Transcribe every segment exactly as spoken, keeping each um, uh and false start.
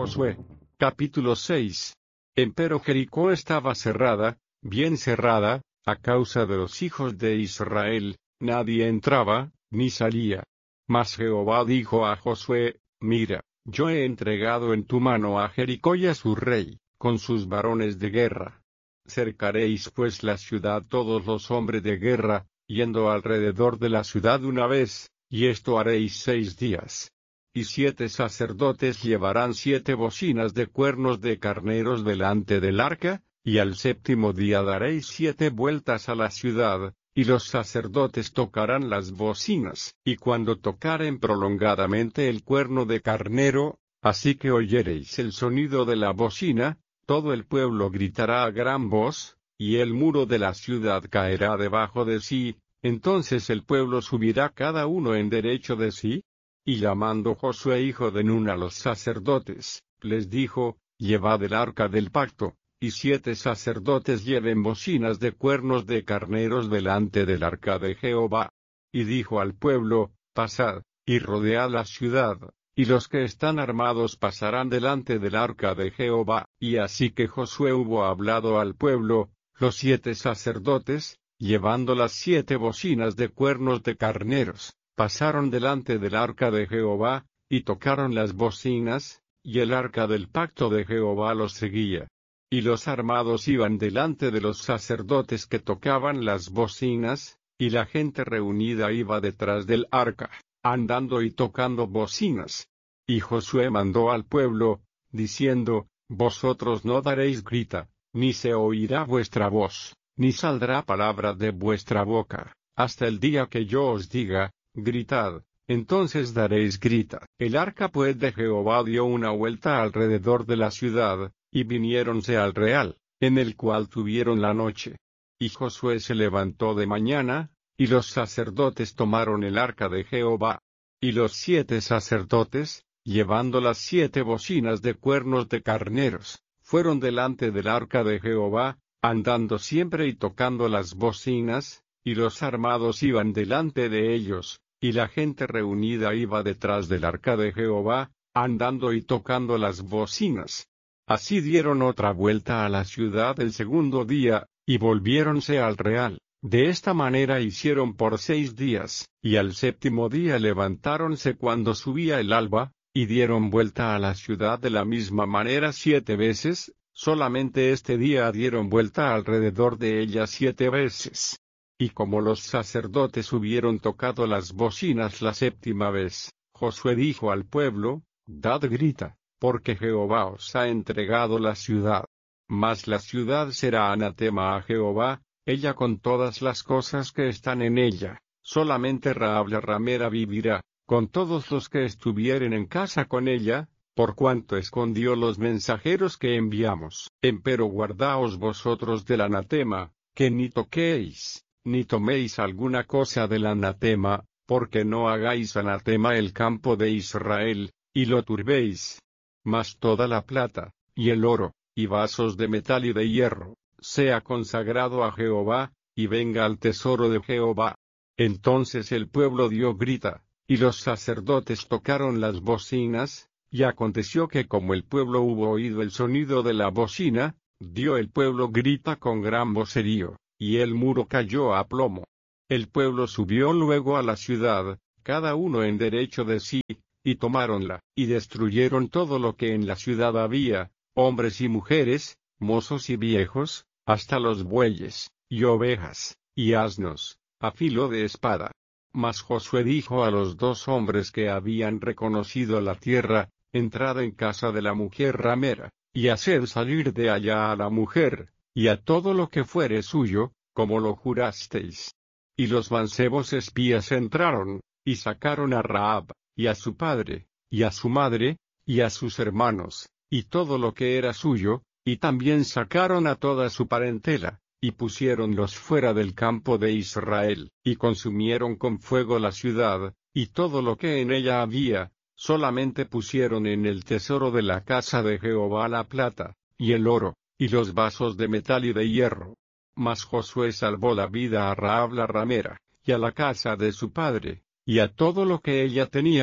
Josué. Capítulo seis. Empero Jericó estaba cerrada, bien cerrada, a causa de los hijos de Israel, nadie entraba, ni salía. Mas Jehová dijo a Josué: Mira, yo he entregado en tu mano a Jericó y a su rey, con sus varones de guerra. Cercaréis pues la ciudad todos los hombres de guerra, yendo alrededor de la ciudad una vez, y esto haréis seis días. Y siete sacerdotes llevarán siete bocinas de cuernos de carneros delante del arca, y al séptimo día daréis siete vueltas a la ciudad, y los sacerdotes tocarán las bocinas, y cuando tocaren prolongadamente el cuerno de carnero, así que oyereis el sonido de la bocina, todo el pueblo gritará a gran voz, y el muro de la ciudad caerá debajo de sí, entonces el pueblo subirá cada uno en derecho de sí. Y llamando Josué hijo de Nun a los sacerdotes, les dijo: Llevad el arca del pacto, y siete sacerdotes lleven bocinas de cuernos de carneros delante del arca de Jehová. Y dijo al pueblo: Pasad, y rodead la ciudad, y los que están armados pasarán delante del arca de Jehová. Y así que Josué hubo hablado al pueblo, los siete sacerdotes, llevando las siete bocinas de cuernos de carneros, pasaron delante del arca de Jehová, y tocaron las bocinas, y el arca del pacto de Jehová los seguía. Y los armados iban delante de los sacerdotes que tocaban las bocinas, y la gente reunida iba detrás del arca, andando y tocando bocinas. Y Josué mandó al pueblo, diciendo: Vosotros no daréis grita, ni se oirá vuestra voz, ni saldrá palabra de vuestra boca, hasta el día que yo os diga: Gritad, entonces daréis grita. El arca pues de Jehová dio una vuelta alrededor de la ciudad, y viniéronse al real, en el cual tuvieron la noche. Y Josué se levantó de mañana, y los sacerdotes tomaron el arca de Jehová. Y los siete sacerdotes, llevando las siete bocinas de cuernos de carneros, fueron delante del arca de Jehová, andando siempre y tocando las bocinas, y los armados iban delante de ellos, y la gente reunida iba detrás del arca de Jehová, andando y tocando las bocinas. Así dieron otra vuelta a la ciudad el segundo día, y volviéronse al real. De esta manera hicieron por seis días, y al séptimo día levantáronse cuando subía el alba, y dieron vuelta a la ciudad de la misma manera siete veces, solamente este día dieron vuelta alrededor de ella siete veces. Y como los sacerdotes hubieron tocado las bocinas la séptima vez, Josué dijo al pueblo: Dad grita, porque Jehová os ha entregado la ciudad. Mas la ciudad será anatema a Jehová, ella con todas las cosas que están en ella. Solamente Rahab la ramera vivirá, con todos los que estuvieren en casa con ella, por cuanto escondió los mensajeros que enviamos. Empero guardaos vosotros del anatema, que ni toquéis, ni toméis alguna cosa del anatema, porque no hagáis anatema el campo de Israel, y lo turbéis. Mas toda la plata, y el oro, y vasos de metal y de hierro, sea consagrado a Jehová, y venga al tesoro de Jehová. Entonces el pueblo dio grita, y los sacerdotes tocaron las bocinas, y aconteció que como el pueblo hubo oído el sonido de la bocina, dio el pueblo grita con gran vocerío, y el muro cayó a plomo. El pueblo subió luego a la ciudad, cada uno en derecho de sí, y tomáronla, y destruyeron todo lo que en la ciudad había, hombres y mujeres, mozos y viejos, hasta los bueyes, y ovejas, y asnos, a filo de espada. Mas Josué dijo a los dos hombres que habían reconocido la tierra: Entrad en casa de la mujer ramera, y haced salir de allá a la mujer, y a todo lo que fuere suyo, como lo jurasteis. Y los mancebos espías entraron, y sacaron a Rahab, y a su padre, y a su madre, y a sus hermanos, y todo lo que era suyo, y también sacaron a toda su parentela, y pusiéronlos fuera del campo de Israel, y consumieron con fuego la ciudad, y todo lo que en ella había. Solamente pusieron en el tesoro de la casa de Jehová la plata, y el oro, y los vasos de metal y de hierro. Mas Josué salvó la vida a Rahab la ramera, y a la casa de su padre, y a todo lo que ella tenía,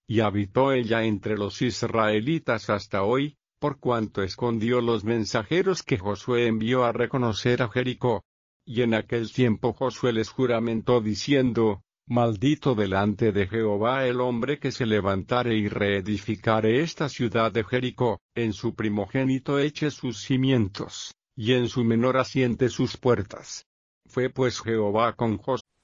y habitó ella entre los israelitas hasta hoy, por cuanto escondió los mensajeros que Josué envió a reconocer a Jericó. Y en aquel tiempo Josué les juramentó diciendo: Maldito delante de Jehová el hombre que se levantare y reedificare esta ciudad de Jericó, en su primogénito eche sus cimientos, y en su menor asiente sus puertas. Fue pues Jehová con Josué.